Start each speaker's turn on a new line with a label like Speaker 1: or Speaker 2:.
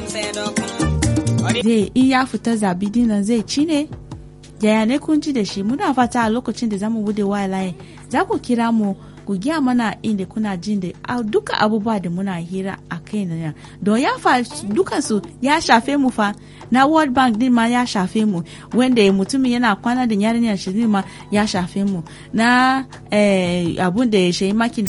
Speaker 1: zai in ya fita zabi dinan zai ci ne yaya ne kun ji da shi. Muna fata a lokacin da zamu bude waya layin za ku kira mu ku gya mana inda kuna jin da duka abubuwa da muna hira a kai na don ya fa dukansu ya shafe mu fa. Na World Bank din ma ya shafe mu, wanda mutumin yana kwana da yarinyar shi ma ya shafe mu, na abun da ya shayi makin